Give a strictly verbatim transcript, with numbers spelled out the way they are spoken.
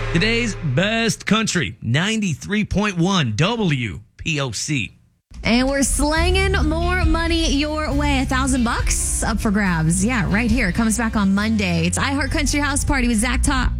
Today's best country, ninety-three point one W P O C. And we're slanging more money your way. A thousand bucks up for grabs. Yeah, right here. It comes back on Monday. It's iHeart Country House Party with Zach Top.